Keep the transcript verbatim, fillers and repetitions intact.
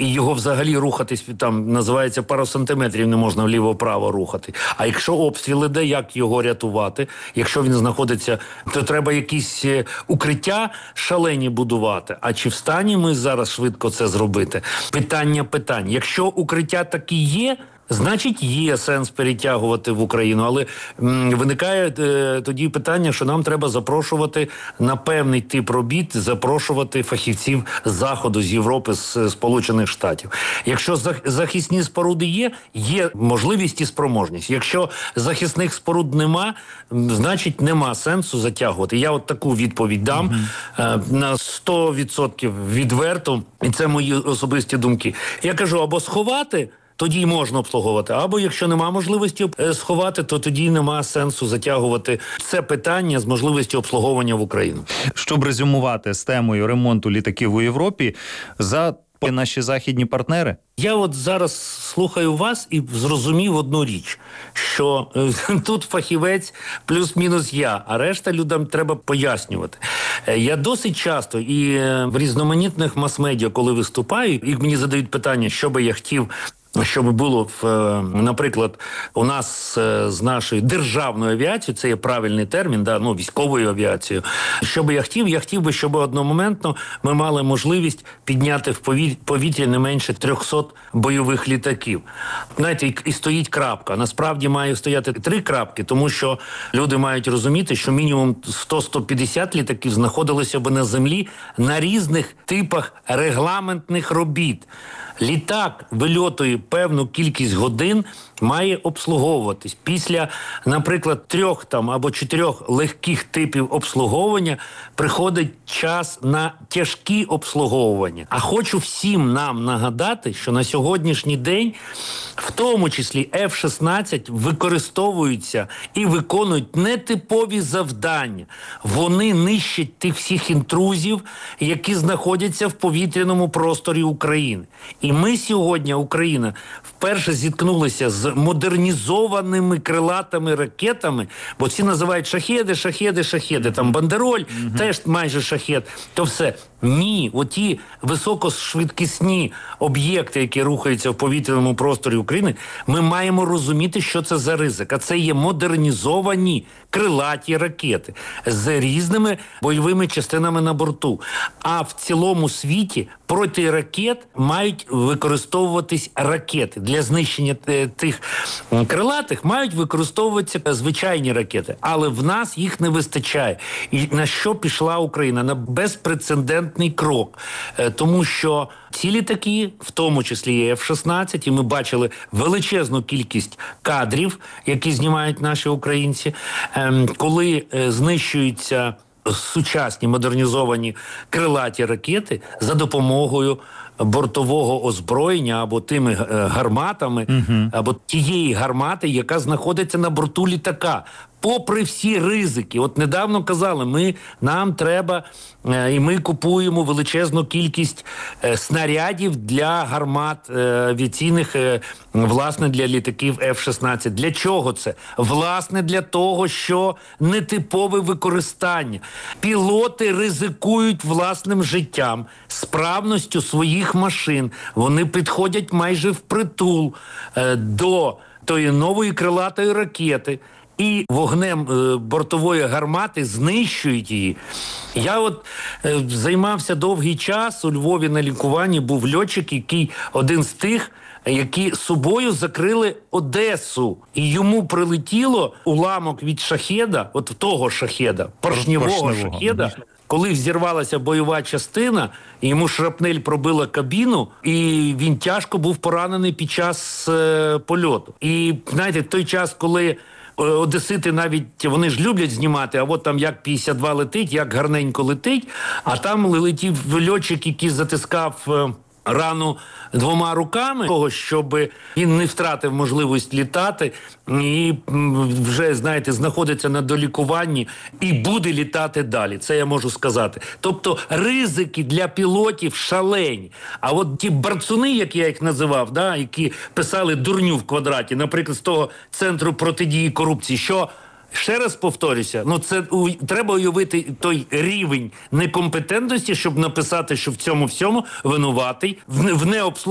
і його взагалі рухатись, там називається пару сантиметрів не можна вліво-право рухати. А якщо обстріл іде, як його рятувати? Якщо він знаходиться, то треба якісь укриття шалені будувати. А чи в стані ми зараз швидко це зробити? Питання питань. Якщо укриття такі є, значить, є сенс перетягувати в Україну, але м, виникає е, тоді питання, що нам треба запрошувати на певний тип робіт, запрошувати фахівців з Заходу, з Європи, з Сполучених Штатів. Якщо захисні споруди є, є можливість і спроможність. Якщо захисних споруд нема, значить, нема сенсу затягувати. Я от таку відповідь дам mm-hmm. е, на сто відсотків відверто, і це мої особисті думки. Я кажу, або сховати, тоді можна обслуговувати. Або якщо нема можливості сховати, то тоді нема сенсу затягувати це питання з можливістю обслуговування в Україну. Щоб резюмувати з темою ремонту літаків у Європі, за наші західні партнери? Я от зараз слухаю вас і зрозумів одну річ, що е, тут фахівець плюс-мінус я, а решта людям треба пояснювати. Е, я досить часто і е, в різноманітних мас-медіа, коли виступаю, і мені задають питання, що би я хотів, щоб було, в, наприклад, у нас з нашою державною авіацією, це є правильний термін, да, ну, військовою авіацією. Що би я хотів? Я хотів би, щоб одномоментно ми мали можливість підняти в повітря не менше трьохсот бойових літаків. Знаєте, і, і стоїть крапка. Насправді має стояти три крапки, тому що люди мають розуміти, що мінімум сто - сто п'ятдесят літаків знаходилися б на землі на різних типах регламентних робіт. Літак вильотує певну кількість годин, має обслуговуватись. Після, наприклад, трьох там або чотирьох легких типів обслуговування приходить час на тяжкі обслуговування. А хочу всім нам нагадати, що на сьогоднішній день, в тому числі еф шістнадцять, використовуються і виконують нетипові завдання. Вони нищать тих всіх інтрузів, які знаходяться в повітряному просторі України. І ми сьогодні, Україна, вперше зіткнулися з модернізованими крилатими ракетами, бо всі називають шахеди, шахеди, шахеди, там бандероль, mm-hmm. теж майже шахед, то все. Ні, оті високошвидкісні об'єкти, які рухаються в повітряному просторі України, ми маємо розуміти, що це за ризик. А це є модернізовані крилаті ракети з різними бойовими частинами на борту. А в цілому світі проти ракет мають використовуватись ракети. Для знищення тих крилатих мають використовуватися звичайні ракети. Але в нас їх не вистачає. І на що пішла Україна? На безпрецедентний крок. Тому що ці літаки, в тому числі і еф шістнадцять, і ми бачили величезну кількість кадрів, які знімають наші українці, коли знищуються сучасні модернізовані крилаті ракети за допомогою бортового озброєння або тими гарматами, uh-huh. або тієї гармати, яка знаходиться на борту літака. Попри всі ризики. От недавно казали, ми, нам треба, е, і ми купуємо величезну кількість е, снарядів для гармат е, авіаційних, е, власне, для літаків еф шістнадцять. Для чого це? Власне, для того, що нетипове використання. Пілоти ризикують власним життям, справністю своїх машин. Вони підходять майже впритул е, до тої нової крилатої ракети, і вогнем е, бортової гармати знищують її. Я от е, займався довгий час, у Львові на лікуванні був льотчик, який один з тих, які собою закрили Одесу. І йому прилетіло уламок від шахеда, от того шахеда, поршневого, поршневого. шахеда, коли взірвалася бойова частина, йому шрапнель пробила кабіну, і він тяжко був поранений під час е, польоту. І, знаєте, той час, коли одесити навіть, вони ж люблять знімати, а от там як п'ятдесят два летить, як гарненько летить, а там летів льотчик, який затискав рану двома руками, того, щоб він не втратив можливість літати і вже, знаєте, знаходиться на долікуванні і буде літати далі. Це я можу сказати. Тобто ризики для пілотів шалені. А от ті барцуни, як я їх називав, да, які писали дурню в квадраті, наприклад, з того Центру протидії корупції, що ще раз повторюся, ну це у, треба уявити той рівень некомпетентності, щоб написати, що в цьому всьому винуватий в, в необслуговуванні